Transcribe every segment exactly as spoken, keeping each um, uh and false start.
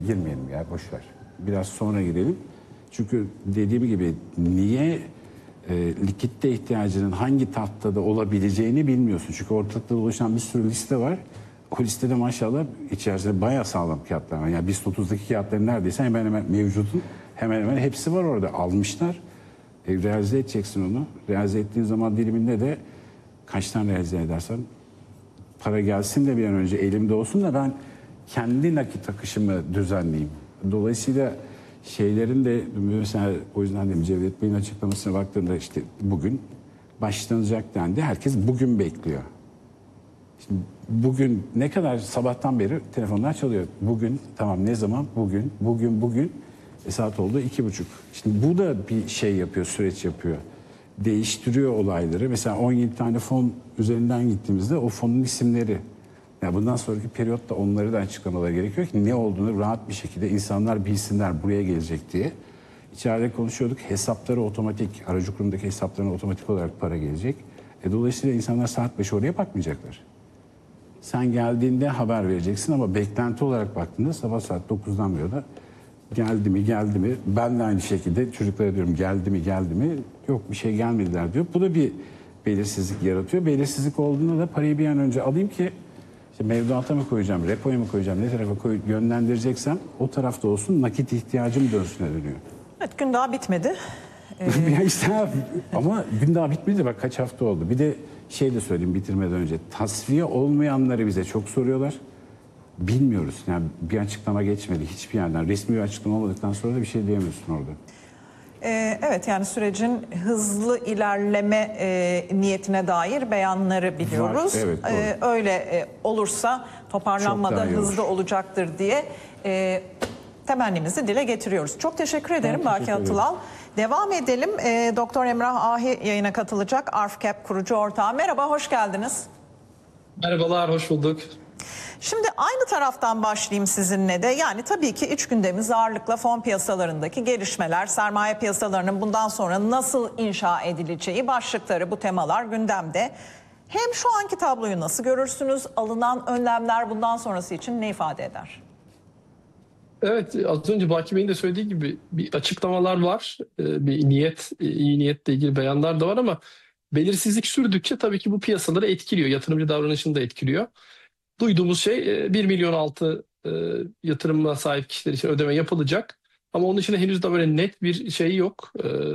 Girmeyelim ya, boş ver. Biraz sonra girelim. Çünkü dediğim gibi niye e, likitte ihtiyacının hangi tahtada olabileceğini bilmiyorsun. Çünkü ortalıkta oluşan bir sürü liste var. O listede maşallah içerisinde bayağı sağlam kağıtlar var. Yani BIST otuzdaki kağıtların neredeyse hemen hemen mevcudun hemen hemen hepsi var orada. Almışlar. E, realize edeceksin onu. Realize ettiğin zaman diliminde de kaç tane realize edersen para gelsin de bir an önce elimde olsun da ben kendi nakit akışımı düzenleyeyim. Dolayısıyla şeylerin de mesela o yüzden de Cevdet Bey'in açıklamasına baktığımda işte bugün başlanacak dendi. Herkes bugün bekliyor. Şimdi bugün ne kadar sabahtan beri telefonlar çalıyor. Bugün tamam ne zaman? Bugün, bugün, bugün. E saat oldu iki buçuk. Şimdi bu da bir şey yapıyor, süreç yapıyor. Değiştiriyor olayları. Mesela on yedi tane fon üzerinden gittiğimizde o fonun isimleri. Yani bundan sonraki periyotta onları da açıklamaları gerekiyor ki ne olduğunu rahat bir şekilde insanlar bilsinler buraya gelecek diye. İçeride konuşuyorduk. Hesapları otomatik, aracı kurumdaki hesaplarına otomatik olarak para gelecek. E dolayısıyla insanlar saat beş oraya bakmayacaklar. Sen geldiğinde haber vereceksin ama beklenti olarak baktığında sabah saat dokuzdan beri de geldi mi geldi mi, ben de aynı şekilde çocuklara diyorum geldi mi geldi mi, yok bir şey gelmediler diyor. Bu da bir belirsizlik yaratıyor. Belirsizlik olduğunda da parayı bir an önce alayım ki işte mevduata mı koyacağım, repoya mı koyacağım, ne tarafa koy, yönlendireceksem o tarafta olsun, nakit ihtiyacım dönsüne dönüyor. Evet, gün daha bitmedi. Ee... ya işte, ama gün daha bitmedi, bak kaç hafta oldu. Bir de şey de söyleyeyim bitirmeden önce, tasfiye olmayanları bize çok soruyorlar. Bilmiyoruz. Yani bir açıklama geçmedi hiçbir yerden. Resmi bir açıklama olmadıktan sonra da bir şey diyemiyorsun orada. Ee, evet, yani sürecin hızlı ilerleme e, niyetine dair beyanları biliyoruz. Var, evet, ee, öyle e, olursa toparlanmada hızlı olur. olacaktır diye e, temennimizi dile getiriyoruz. Çok teşekkür ederim Baki Atılal. Devam edelim. E, Doktor Emrah Ahi yayına katılacak. Arfcap kurucu ortağı. Merhaba, hoş geldiniz. Merhabalar, hoş bulduk. Şimdi aynı taraftan başlayayım sizinle de. Yani tabii ki iç gündemimiz ağırlıkla fon piyasalarındaki gelişmeler, sermaye piyasalarının bundan sonra nasıl inşa edileceği başlıkları, bu temalar gündemde. Hem şu anki tabloyu nasıl görürsünüz? Alınan önlemler bundan sonrası için ne ifade eder? Evet, az önce Baki Bey'in de söylediği gibi bir açıklamalar var. Bir niyet, iyi niyetle ilgili beyanlar da var ama belirsizlik sürdükçe tabii ki bu piyasaları etkiliyor. Yatırımcı davranışını da etkiliyor. Duyduğumuz şey bir milyon altı yatırıma sahip kişiler için ödeme yapılacak. Ama onun için henüz de böyle net bir şey yok.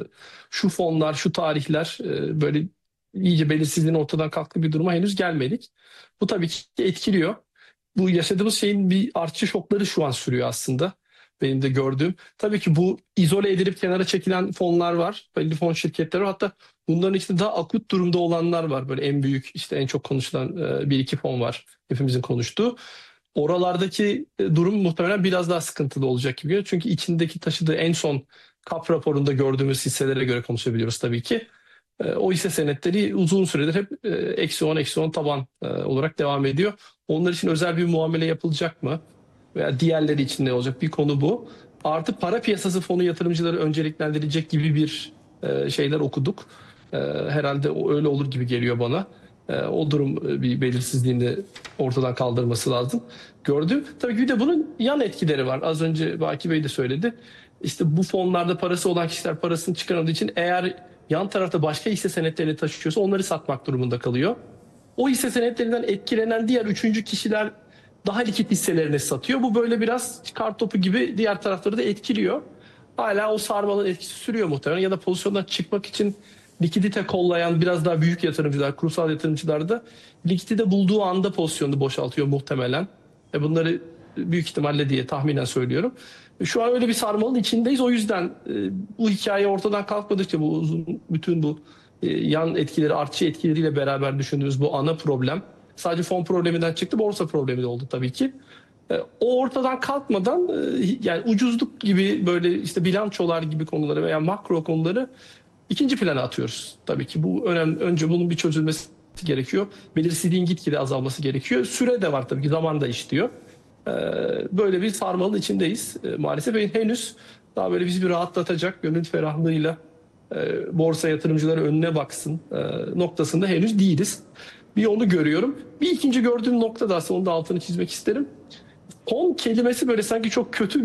Şu fonlar, şu tarihler böyle iyice belirsizliğin ortadan kalktığı bir duruma henüz gelmedik. Bu tabii ki etkiliyor. Bu yaşadığımız şeyin bir artçı şokları şu an sürüyor aslında. Benim de gördüğüm. Tabii ki bu izole edilip kenara çekilen fonlar var. Belli fon şirketleri var. Hatta bunların içinde daha akut durumda olanlar var. Böyle en büyük, işte en çok konuşulan bir iki fon var. Hepimizin konuştuğu. Oralardaki durum muhtemelen biraz daha sıkıntılı olacak gibi. Çünkü içindeki taşıdığı en son K A P raporunda gördüğümüz hisselere göre konuşabiliyoruz tabii ki. O hisse senetleri uzun süredir hep eksi on, eksi on taban olarak devam ediyor. Onlar için özel bir muamele yapılacak mı? Veya diğerleri için ne olacak? Bir konu bu. Artı para piyasası fonu yatırımcıları önceliklendirecek gibi bir şeyler okuduk. Herhalde öyle olur gibi geliyor bana. O durum bir belirsizliğini ortadan kaldırması lazım. Gördüm. Tabii ki bir de bunun yan etkileri var. Az önce Baki Bey de söyledi. İşte bu fonlarda parası olan kişiler parasını çıkarmadığı için eğer yan tarafta başka hisse senetlerini taşıyorsa onları satmak durumunda kalıyor. O hisse senetlerinden etkilenen diğer üçüncü kişiler daha likit hisselerini satıyor. Bu böyle biraz kar topu gibi diğer tarafları da etkiliyor. Hala o sarmalın etkisi sürüyor muhtemelen. Ya da pozisyondan çıkmak için likidite kollayan biraz daha büyük yatırımcılar, kurumsal yatırımcılar da likidite bulduğu anda pozisyonu boşaltıyor muhtemelen. E bunları büyük ihtimalle diye tahminen söylüyorum. Şu an öyle bir sarmalın içindeyiz. O yüzden e, bu hikaye ortadan kalkmadıkça bu uzun, bütün bu e, yan etkileri, artçı etkileriyle beraber düşündüğümüz bu ana problem sadece fon probleminden çıktı, borsa problemi de oldu tabii ki. E, o ortadan kalkmadan e, yani ucuzluk gibi böyle işte bilançolar gibi konuları veya makro konuları ikinci plana atıyoruz. Tabii ki bu önemli. Önce bunun bir çözülmesi gerekiyor. Belirsizliğin gitgide azalması gerekiyor. Süre de var tabii ki, zaman da işliyor. Böyle bir sarmalın içindeyiz. Maalesef henüz daha böyle bizi bir rahatlatacak, gönül ferahlığıyla borsa yatırımcıları önüne baksın noktasında henüz değiliz. Bir onu görüyorum. Bir ikinci gördüğüm nokta da aslında, onu da altını çizmek isterim. Fon kelimesi böyle sanki çok kötü